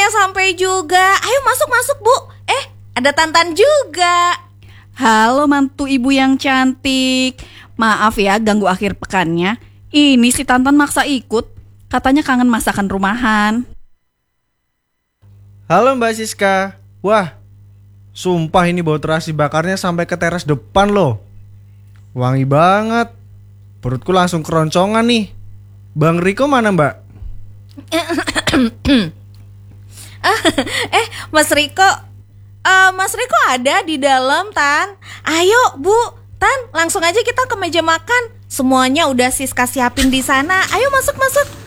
akhirnya sampai juga. Ayo masuk Bu. Ada Tantan juga. Halo mantu ibu yang cantik. Maaf ya ganggu akhir pekannya. Ini si Tantan maksa ikut. Katanya kangen masakan rumahan. Halo Mbak Siska. Wah, sumpah ini bau terasi bakarnya sampai ke teras depan loh. Wangi banget. Perutku langsung keroncongan nih. Bang Riko mana Mbak? Mas Riko. Mas Riko ada di dalam, Tan. Ayo, Bu. Tan, langsung aja kita ke meja makan. Semuanya udah Siska siapin di sana. Ayo masuk.